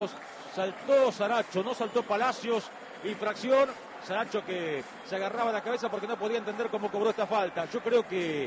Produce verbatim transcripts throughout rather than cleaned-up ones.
Saltó Saracho, no saltó Palacios. Infracción. Saracho que se agarraba la cabeza porque no podía entender cómo cobró esta falta. Yo creo que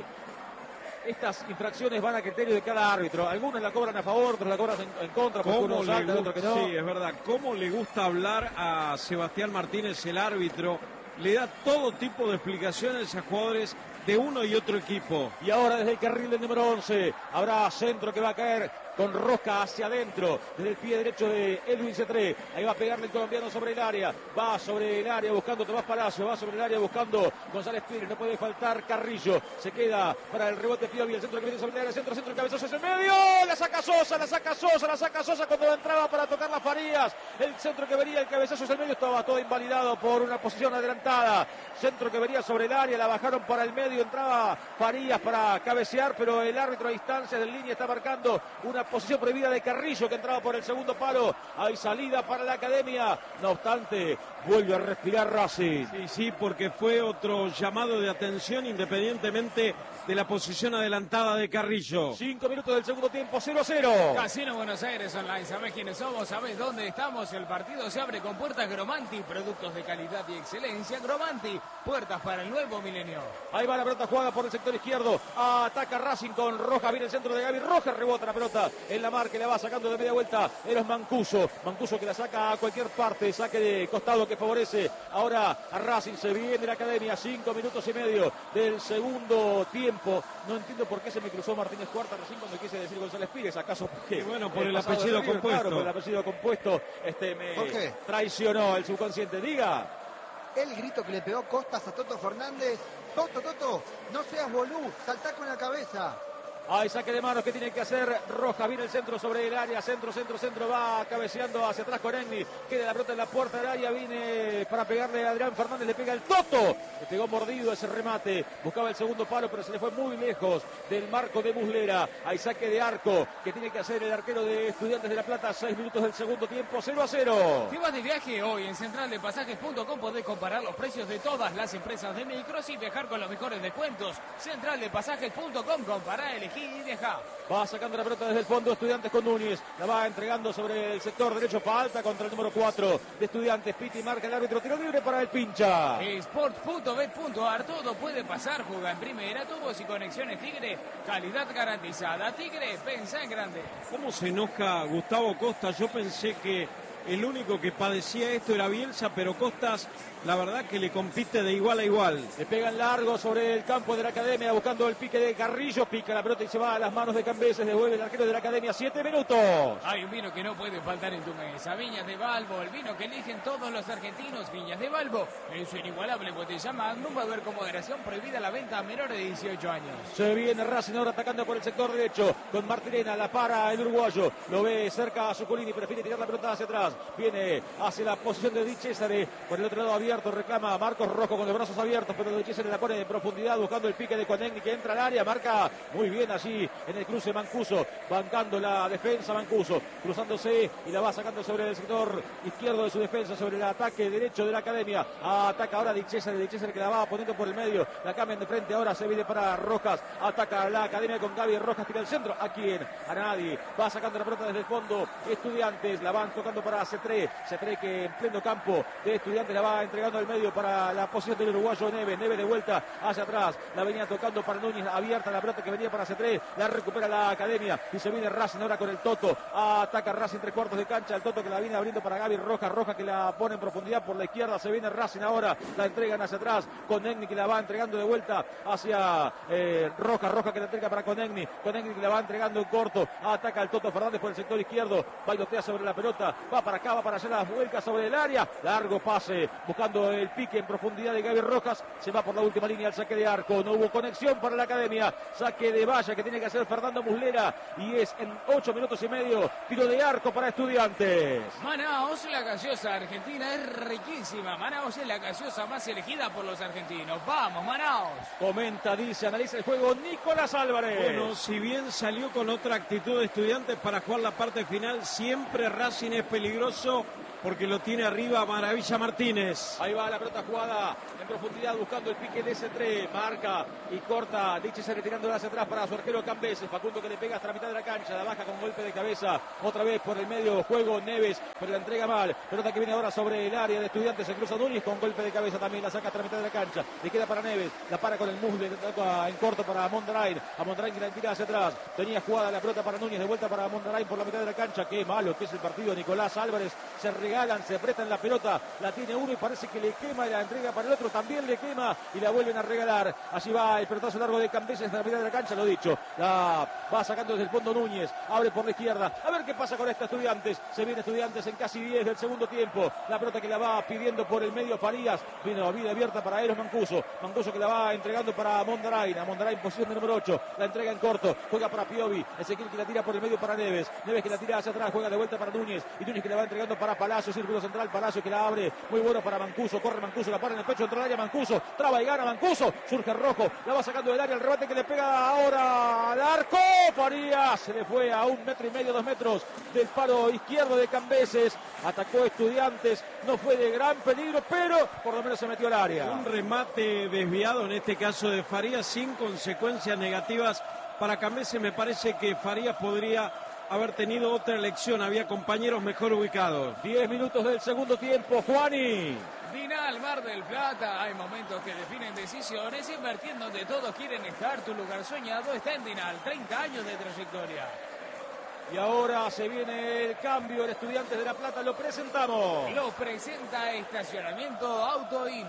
estas infracciones van a criterio de cada árbitro. Algunos la cobran a favor, otros la cobran en, en contra, porque uno salta, el otro que no. Sí, es verdad. ¿Cómo le gusta hablar a Sebastián Martínez, el árbitro? Le da todo tipo de explicaciones a jugadores de uno y otro equipo. Y ahora desde el carril del número once habrá centro que va a caer con rosca hacia adentro, desde el pie derecho de Edwin Cetré. Ahí va a pegarle el colombiano sobre el área, va sobre el área buscando Tomás Palacio, va sobre el área buscando González Pires, no puede faltar Carrillo, se queda para el rebote Piovi, el centro que viene sobre el área, centro, centro, cabezoso es el medio, la saca Sosa, la saca Sosa, la saca Sosa cuando entraba para tocar las Farías, el centro que venía, el cabezazo es el medio, estaba todo invalidado por una posición adelantada, centro que venía sobre el área, la bajaron para el medio, entraba Farías para cabecear, pero el árbitro a distancia de línea está marcando una posición prohibida de Carrillo que entraba por el segundo palo. Hay salida para la Academia, no obstante vuelve a respirar Racing. Sí, sí, porque fue otro llamado de atención independientemente de la posición adelantada de Carrillo. Cinco minutos del segundo tiempo, cero a cero. Casino Buenos Aires Online, ¿sabés quiénes somos? ¿Sabés dónde estamos? El partido se abre con puertas Gromanti, productos de calidad y excelencia. Gromanti, puertas para el nuevo milenio. Ahí va la pelota jugada por el sector izquierdo, ataca Racing con Rojas, viene el centro de Gaby Rojas, rebota la pelota en la marca, la va sacando de media vuelta, Eros Mancuso, Mancuso que la saca a cualquier parte, saque de costado que favorece ahora a Racing, se viene la Academia, cinco minutos y medio del segundo tiempo. No entiendo por qué se me cruzó Martínez Cuarta recién cuando quise decir González Pires, ¿acaso porque? Y bueno, por el apellido Río, compuesto. Claro, por el apellido compuesto, este me traicionó el subconsciente, diga. El grito que le pegó Costas a Toto Fernández. Toto, Toto, no seas bolú, saltá con la cabeza. Hay saque de manos que tiene que hacer Rojas, viene el centro sobre el área, centro, centro, centro, va cabeceando hacia atrás con Egni, queda la pelota en la puerta del área, viene para pegarle a Adrián Fernández, le pega el Toto, le pegó mordido ese remate, buscaba el segundo palo pero se le fue muy lejos del marco de Muslera. Hay saque de arco que tiene que hacer el arquero de Estudiantes de La Plata, seis minutos del segundo tiempo, cero a cero. Si vas de viaje hoy en central de pasajes punto com podés comparar los precios de todas las empresas de micros y viajar con los mejores descuentos. central de pasajes punto com, compará, elegí y deja. Va sacando la pelota desde el fondo Estudiantes con Núñez, la va entregando sobre el sector derecho, falta contra el número cuatro de Estudiantes, Piti marca el árbitro, tiro libre para el Pincha. Sport punto bet punto ar, todo puede pasar, juega en primera, tubos y conexiones Tigre, calidad garantizada. Tigre, pensá en grande. ¿Cómo se enoja Gustavo Costa? Yo pensé que el único que padecía esto era Bielsa, pero Costas, la verdad que le compite de igual a igual. Le pegan largo sobre el campo de la Academia, buscando el pique de Carrillo, pica la pelota y se va a las manos de Cambeses, devuelve el arquero de la Academia, siete minutos. Hay un vino que no puede faltar en tu mesa, Viñas de Balbo, el vino que eligen todos los argentinos, Viñas de Balbo, en su inigualable botella Magnum, va a haber con moderación prohibida la venta a menores de dieciocho años. Se viene Racing ahora atacando por el sector derecho, con Martirena, la para el uruguayo, lo ve cerca a Zuculini, prefiere tirar la pelota hacia atrás, viene hacia la posición de Di Cesare, por el otro lado abierto, reclama a Marcos Rojo con los brazos abiertos, pero Di Cesare la pone en profundidad, buscando el pique de Conegni que entra al área, marca muy bien allí en el cruce Mancuso, bancando la defensa Mancuso, cruzándose y la va sacando sobre el sector izquierdo de su defensa, sobre el ataque derecho de la Academia, ataca ahora Di Cesare, Di Cesare que la va poniendo por el medio, la cambian de frente, ahora se viene para Rojas, ataca la Academia con Gaby Rojas, tira el centro, ¿a quién? A nadie, va sacando la pelota desde el fondo, Estudiantes, la van tocando para Cetré, Cetré que en pleno campo de Estudiantes la va entregando al medio para la posición del uruguayo Neves, Neves de vuelta hacia atrás, la venía tocando para Núñez, abierta la pelota que venía para Cetré, la recupera la Academia y se viene Racing ahora con el Toto, ataca Racing tres cuartos de cancha, el Toto que la viene abriendo para Gaby Rojas, Rojas que la pone en profundidad por la izquierda, se viene Racing ahora, la entregan hacia atrás, Conegni que la va entregando de vuelta hacia eh, Rojas, Rojas que la entrega para Conegni, Conegni que la va entregando en corto, ataca el Toto Fernández por el sector izquierdo, bailotea sobre la pelota, va para acá, va para allá, las vueltas sobre el área, largo pase, buscando el pique en profundidad de Gaby Rojas, se va por la última línea al saque de arco, no hubo conexión para la Academia, saque de valla que tiene que hacer Fernando Muslera y es en ocho minutos y medio, tiro de arco para Estudiantes. Manaos, la gaseosa argentina es riquísima, Manaos es la gaseosa más elegida por los argentinos, vamos Manaos. Comenta, dice, analiza el juego Nicolás Álvarez. Bueno, si bien salió con otra actitud de Estudiantes para jugar la parte final, siempre Racing es peligroso porque lo tiene arriba Maravilla Martínez. Ahí va la pelota jugada en profundidad buscando el pique de ese tres. Marca y corta. Dice se retirándola hacia atrás para su arquero Cambeses. Facundo que le pega hasta la mitad de la cancha. La baja con golpe de cabeza. Otra vez por el medio juego Neves, pero la entrega mal. Pelota que viene ahora sobre el área de Estudiantes. Se cruza Núñez con golpe de cabeza también. La saca hasta la mitad de la cancha. Le queda para Neves. La para con el muslo. En corto para Mondarain. A Mondarain que la tira hacia atrás. Tenía jugada la pelota para Núñez. De vuelta para Mondarain por la mitad de la cancha. Qué malo que es el partido. Nicolás Álvarez se regalan, se apretan la pelota. La tiene uno y parece que le quema y la entrega para el otro. También le quema y la vuelven a regalar. Allí va el pelotazo largo de Cambeses hasta la mitad de la cancha. Lo dicho. La va sacando desde el fondo Núñez. Abre por la izquierda. A ver qué pasa con esta Estudiantes. Se viene Estudiantes en casi diez del segundo tiempo. La pelota que la va pidiendo por el medio Farías. Viene la vida abierta para Eros Mancuso. Mancuso que la va entregando para Mondarain. A Mondarain posición de número ocho. La entrega en corto. Juega para Piovi. Ezequiel que la tira por el medio para Neves. Neves que la tira hacia atrás. Juega de vuelta para Núñez. Y Núñez que la va entregando para Palacio. Círculo central. Palacio que la abre. Muy bueno para Mancuso. Corre Mancuso. La para en el pecho. Entra al área Mancuso. Traba y gana Mancuso. Surge Rojo. La va sacando del área. El rebate que le pega ahora al arco. Farías se le fue a un metro y medio, dos metros del palo izquierdo de Cambeses. Atacó Estudiantes. No fue de gran peligro, pero por lo menos se metió al área. Un remate desviado, en este caso de Farías, sin consecuencias negativas para Cambeses. Me parece que Farías podría haber tenido otra elección. Había compañeros mejor ubicados. diez minutos del segundo tiempo. Juani. Dinal, Mar del Plata, hay momentos que definen decisiones. Invertir en donde todos quieren estar, tu lugar soñado está en Dinal, treinta años de trayectoria. Y ahora se viene el cambio, el Estudiantes de La Plata, lo presentamos. Lo presenta Estacionamiento Autoin.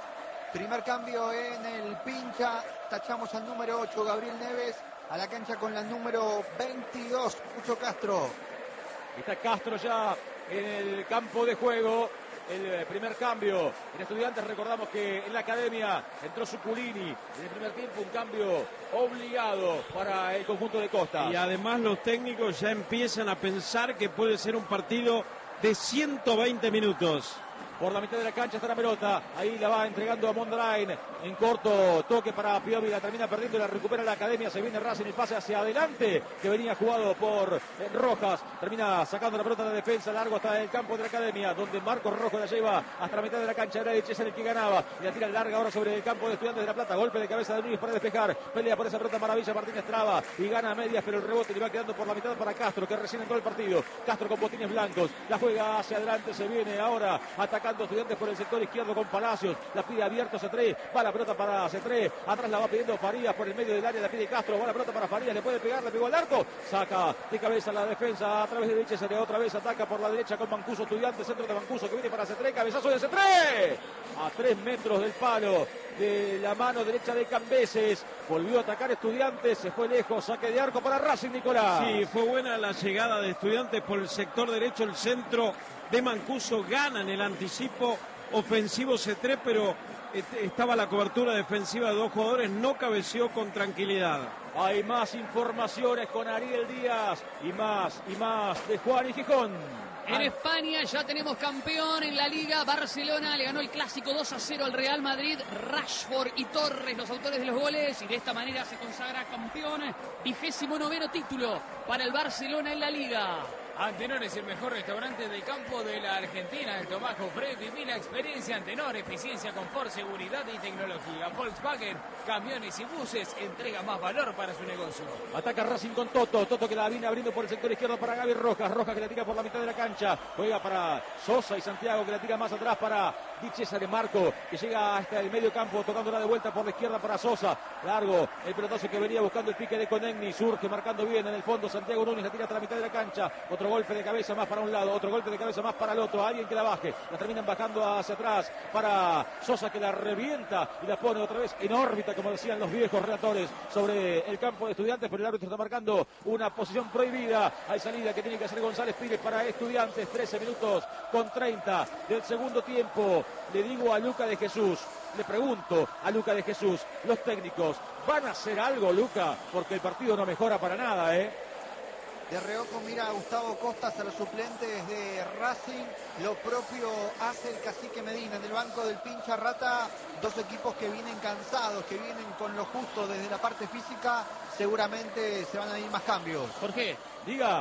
Primer cambio en el pincha, tachamos al número ocho, Gabriel Neves, a la cancha con la número veintidós, Pucho Castro. Está Castro ya en el campo de juego. El primer cambio en Estudiantes, recordamos que en la academia entró Suculini en el primer tiempo, un cambio obligado para el conjunto de Costa. Y además los técnicos ya empiezan a pensar que puede ser un partido de ciento veinte minutos. Por la mitad de la cancha está la pelota, ahí la va entregando a Mondarain, en corto toque para Piovi, la termina perdiendo y la recupera la academia. Se viene Racing y pase hacia adelante, que venía jugado por eh, Rojas, termina sacando la pelota de la defensa, largo hasta el campo de la academia, donde Marcos Rojo la lleva hasta la mitad de la cancha. Era César el que ganaba, y la tira larga ahora sobre el campo de Estudiantes de La Plata. Golpe de cabeza de Núñez para despejar, pelea por esa pelota Maravilla Martínez traba y gana a medias, pero el rebote le va quedando por la mitad para Castro, que recién entró el partido. Castro con botines blancos, la juega hacia adelante, se viene ahora atacando Estudiantes por el sector izquierdo con Palacios, la pide abierto Cetré, va la pelota para Cetré, atrás la va pidiendo Farías por el medio del área, la pide Castro, va la pelota para Farías, le puede pegar, le pegó al arco, saca de cabeza la defensa a través de derecha, se le otra vez ataca por la derecha con Mancuso, Estudiantes, centro de Mancuso que viene para Cetré, cabezazo de Cetré, a tres metros del palo de la mano derecha de Cambeses, volvió a atacar Estudiantes, se fue lejos, saque de arco para Racing, Nicolás. Sí, fue buena la llegada de Estudiantes por el sector derecho, el centro de Mancuso, gana en el anticipo ofensivo Cetré, pero estaba la cobertura defensiva de dos jugadores, no cabeció con tranquilidad. Hay más informaciones con Ariel Díaz y más y más de Juan y Gijón. En España ya tenemos campeón en la Liga. Barcelona le ganó el clásico dos a cero al Real Madrid. Rashford y Torres, los autores de los goles. Y de esta manera se consagra campeón. Vigésimo noveno título para el Barcelona en la Liga. Antenor es el mejor restaurante de campo de la Argentina. El Tomajo Fred, viví la experiencia Antenor, eficiencia, confort, seguridad y tecnología. Volkswagen, camiones y buses, entrega más valor para su negocio. Ataca Racing con Toto, Toto que la viene abriendo por el sector izquierdo para Gaby Rojas, Rojas que la tira por la mitad de la cancha, juega para Sosa y Santiago que la tira más atrás para Di César Marco, que llega hasta el medio campo, tocándola de vuelta por la izquierda para Sosa, largo, el pelotazo que venía buscando el pique de Conegni, surge marcando bien en el fondo, Santiago Núñez la tira hasta la mitad de la cancha, otro golpe de cabeza más para un lado, otro golpe de cabeza más para el otro, alguien que la baje, la terminan bajando hacia atrás para Sosa que la revienta y la pone otra vez en órbita, como decían los viejos relatores, sobre el campo de Estudiantes, pero el árbitro está marcando una posición prohibida. Hay salida que tiene que hacer González Pires para Estudiantes, trece minutos con treinta del segundo tiempo. Le digo a Luca de Jesús, le pregunto a Luca de Jesús, los técnicos, ¿van a hacer algo, Luca? Porque el partido no mejora para nada, ¿eh? De reojo mira a Gustavo Costas, a los suplentes de Racing. Lo propio hace el Cacique Medina en el banco del pincha Rata. Dos equipos que vienen cansados, que vienen con lo justo desde la parte física. Seguramente se van a ir más cambios. ¿Por qué? Diga.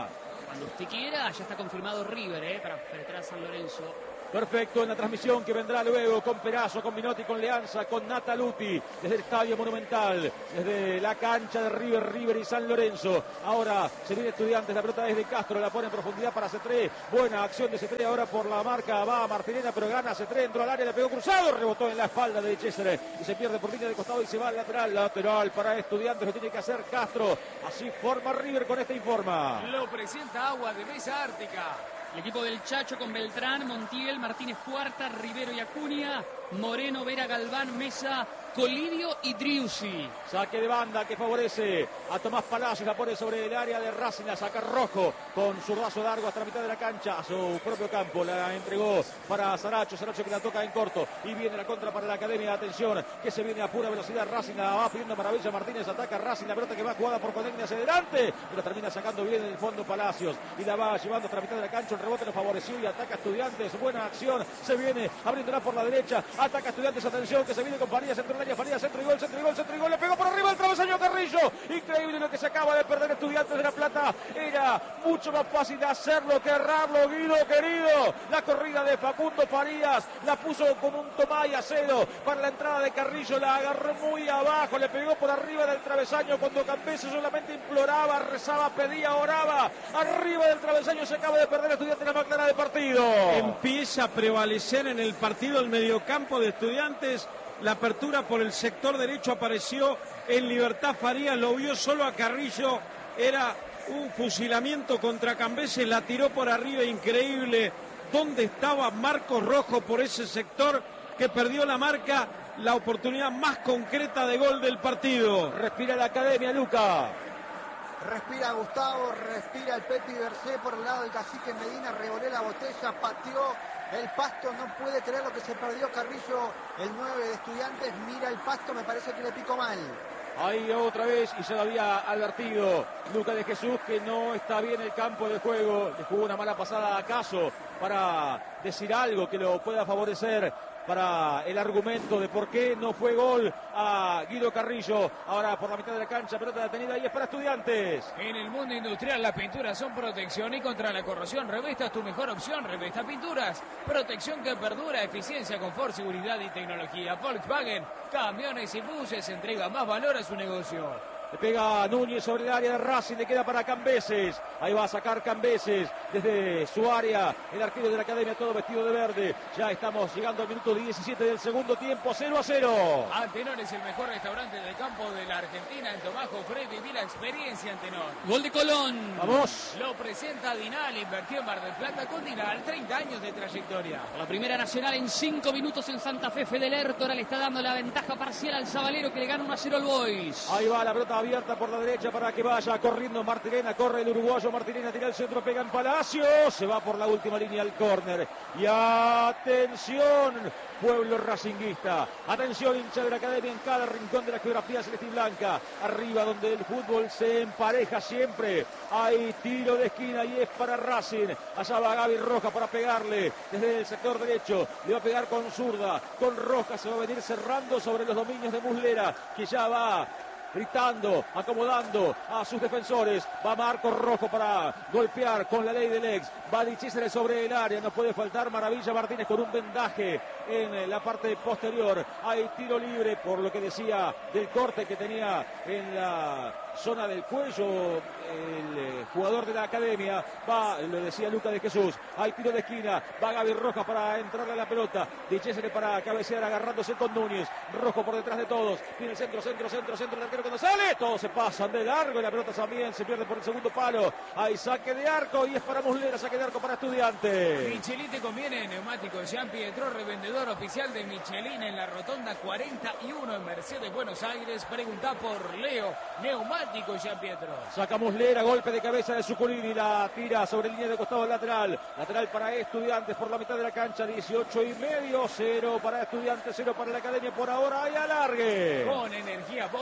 Cuando usted quiera, ya está confirmado River, ¿eh? Para enfrentar a San Lorenzo. Perfecto, en la transmisión que vendrá luego con Perazo, con Minotti, con Leanza, con Nataluti, desde el Estadio Monumental, desde la cancha de River, River y San Lorenzo. Ahora se viene Estudiantes, la pelota desde Castro, la pone en profundidad para Cetré. Buena acción de Cetré ahora por la marca, va a Martirena, pero gana Cetré, entró al área, le pegó cruzado, rebotó en la espalda de César y se pierde por línea de costado y se va al lateral, lateral para Estudiantes, lo tiene que hacer Castro. Así forma River con esta informa. Lo presenta Agua de Mesa Ártica. El equipo del Chacho con Beltrán, Montiel, Martínez Cuarta, Rivero y Acuña, Moreno, Vera, Galván, Mesa, Colidio y Driussi. Saque de banda que favorece a Tomás Palacios, la pone sobre el área de Racing, la saca Rojo con su brazo largo hasta la mitad de la cancha, a su propio campo, la entregó para Saracho, Saracho que la toca en corto y viene la contra para la Academia, atención, que se viene a pura velocidad, Racing la va pidiendo maravilla, Martínez ataca Racing, la pelota que va jugada por Conegni hacia adelante, pero termina sacando bien en el fondo Palacios y la va llevando hasta la mitad de la cancha, el rebote lo favoreció y ataca Estudiantes, buena acción, se viene abriéndola por la derecha, ataca Estudiantes, atención, que se viene con Farías, centro del área, Farías, centro y gol, centro y gol, centro y gol, le pegó por arriba el travesaño Carrillo, increíble lo que se acaba de perder Estudiantes de La Plata, era mucho más fácil hacerlo que errarlo, Guido querido, la corrida de Facundo Farías, la puso con un toma y a cero, para la entrada de Carrillo, la agarró muy abajo, le pegó por arriba del travesaño, cuando Campese solamente imploraba, rezaba, pedía, oraba, arriba del travesaño se acaba de perder Estudiantes la más clara del partido. Empieza a prevalecer en el partido el mediocampo de Estudiantes. La apertura por el sector derecho apareció en libertad Farías, lo vio solo a Carrillo, era un fusilamiento contra Cambeses, la tiró por arriba, increíble. ¿Dónde estaba Marcos Rojo por ese sector que perdió la marca? La oportunidad más concreta de gol del partido. Respira la Academia, Luca. Respira Gustavo, respira el Pepi Bercé por el lado del cacique Medina, revolé la botella, pateó el pasto, no puede creer lo que se perdió Carrillo, el nueve de Estudiantes, mira el pasto, me parece que le picó mal. Ahí otra vez, y se lo había advertido Lucas de Jesús, que no está bien el campo de juego, le jugó una mala pasada a Caso para decir algo que lo pueda favorecer para el argumento de por qué no fue gol a Guido Carrillo. Ahora por la mitad de la cancha, pelota detenida y es para Estudiantes. En el mundo industrial las pinturas son protección y contra la corrosión Revesta es tu mejor opción. Revesta Pinturas, protección que perdura, eficiencia, confort, seguridad y tecnología. Volkswagen, camiones y buses, entrega más valor a su negocio. Le pega Núñez sobre el área de Racing, le queda para Cambeses. Ahí va a sacar Cambeses desde su área. El arquero de la Academia todo vestido de verde. Ya estamos llegando al minuto diecisiete del segundo tiempo, cero a cero. Antenor es el mejor restaurante del campo de la Argentina. En Tomajo, Fred, viví la experiencia Antenor. Gol de Colón. Vamos. Lo presenta Dinal, invirtió en Mar del Plata con Dinal, treinta años de trayectoria. La primera nacional en cinco minutos en Santa Fe. Fede Lertora le está dando la ventaja parcial al Zabalero que le gana uno a cero al Boys. Ahí va la pelota abierta por la derecha para que vaya corriendo Martirena, corre el uruguayo Martirena, tira el centro, pega en Palacio, se va por la última línea al córner. Y atención, pueblo racinguista, atención hincha de la Academia en cada rincón de la geografía celeste y blanca, arriba donde el fútbol se empareja siempre, hay tiro de esquina y es para Racing, allá va Gaby Rojas para pegarle desde el sector derecho, le va a pegar con zurda, con Rojas se va a venir cerrando sobre los dominios de Muslera, que ya va gritando, acomodando a sus defensores, va Marcos Rojo para golpear con la ley del ex, va Di Cesare sobre el área, no puede faltar Maravilla Martínez con un vendaje en la parte posterior, hay tiro libre por lo que decía del corte que tenía en la zona del cuello el jugador de la Academia, va, lo decía Lucas de Jesús, hay tiro de esquina, va Gaby Rojas para entrarle a la pelota, Di Cesare para cabecear agarrándose con Núñez, Rojo por detrás de todos, tiene el centro, centro, centro, centro, el arquero cuando sale, todos se pasan de largo y la pelota también se pierde por el segundo palo, hay saque de arco y es para Muslera, saque de arco para Estudiantes. Michelin te conviene, neumático Jean Pietro, revendedor oficial de Michelin en la rotonda cuarenta y uno en Mercedes, Buenos Aires, pregunta por Leo, neumático Jean Pietro. Saca Muslera, golpe de cabeza de Zuculini, la tira sobre línea de costado lateral, lateral para Estudiantes por la mitad de la cancha, dieciocho y medio, cero para Estudiantes, cero para la Academia, por ahora hay alargue. Con energía Boy, combustible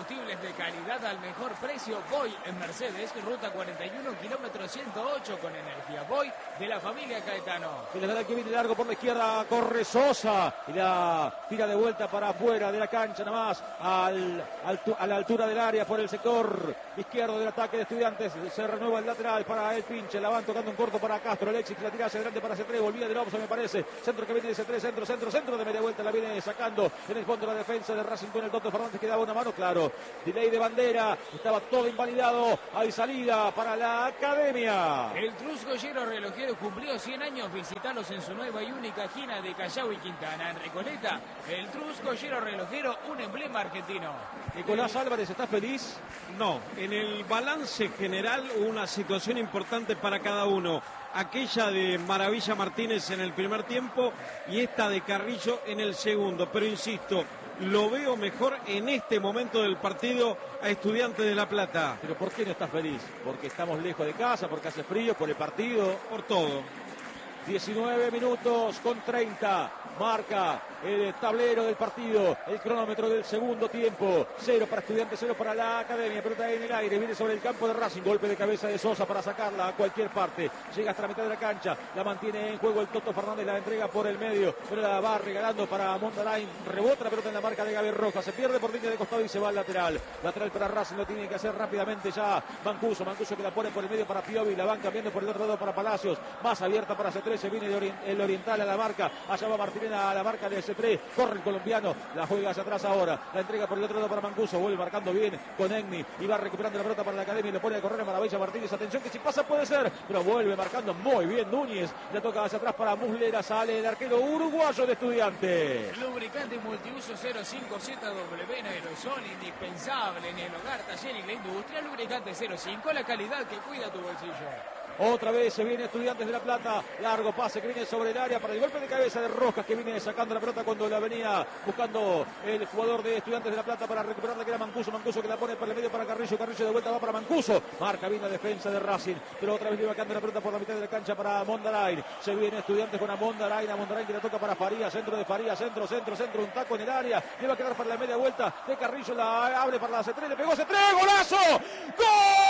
combustibles de calidad al mejor precio. Voy en Mercedes, ruta cuarenta y uno, kilómetro ciento ocho con energía. Voy de la familia Caetano. Y la verdad que viene largo por la izquierda, corre Sosa y la tira de vuelta para afuera de la cancha, nada más al, al, a la altura del área por el sector izquierdo del ataque de Estudiantes. Se renueva el lateral para el Pinche, la van tocando un corto para Castro. Alexis la tira hacia adelante para C tres, volvía de Lobson me parece. Centro que viene de C tres, centro, centro, centro de media vuelta, la viene sacando en el fondo la defensa de Racing con el Toto Fernández que daba una mano, claro. Delay de bandera, estaba todo invalidado. Hay salida para la Academia. El Trus Goyero relojero cumplió cien años. Visitalos en su nueva y única esquina de Callao y Quintana. En Recoleta, el Trus Goyero relojero, un emblema argentino. Nicolás Álvarez, ¿estás feliz? No, en el balance general una situación importante para cada uno. Aquella de Maravilla Martínez en el primer tiempo y esta de Carrillo en el segundo. Pero insisto, lo veo mejor en este momento del partido a Estudiantes de La Plata. ¿Pero por qué no estás feliz? ¿Porque estamos lejos de casa? ¿Porque hace frío? ¿Por el partido? Por todo. diecinueve minutos con treinta. Marca el tablero del partido, el cronómetro del segundo tiempo. Cero para Estudiantes, cero para la Academia. Pelota en el aire, viene sobre el campo de Racing. Golpe de cabeza de Sosa para sacarla a cualquier parte. Llega hasta la mitad de la cancha, la mantiene en juego el Toto Fernández, la entrega por el medio, pero la va regalando para Mondarain. Rebota la pelota en la marca de Gaby Rojas, se pierde por línea de costado y se va al lateral. Lateral para Racing, lo tiene que hacer rápidamente ya Mancuso. Mancuso que la pone por el medio para Piovi, la van cambiando por el otro lado para Palacios. Más abierta para C tres, se viene el oriental a la marca. Allá va Martínez a la marca de C tres, corre el colombiano, la juega hacia atrás ahora, la entrega por el otro lado para Mancuso, vuelve marcando bien con Egni y va recuperando la pelota para la Academia y le pone a correr a Maravilla Martínez. Atención que si pasa puede ser, pero vuelve marcando muy bien Núñez, la toca hacia atrás para Muslera, sale el arquero uruguayo de Estudiantes. Lubricante multiuso cero cinco Z W en aerosol, indispensable en el hogar, taller y la industria. Lubricante cero cinco, la calidad que cuida tu bolsillo. Otra vez se viene Estudiantes de La Plata, largo pase que viene sobre el área para el golpe de cabeza de Rojas que viene sacando la pelota cuando la venía buscando el jugador de Estudiantes de La Plata para recuperarla, que era Mancuso. Mancuso que la pone por el medio para Carrillo, Carrillo de vuelta va para Mancuso, marca bien la defensa de Racing, pero otra vez le va quedando la pelota por la mitad de la cancha para Mondarain. Se viene Estudiantes con a Mondarain, a Mondarain que la toca para Faría, centro de Faría, centro, centro, centro, un taco en el área, le va a quedar para la media vuelta de Carrillo, la abre para la C tres, le pegó C tres, ¡golazo! ¡Gol!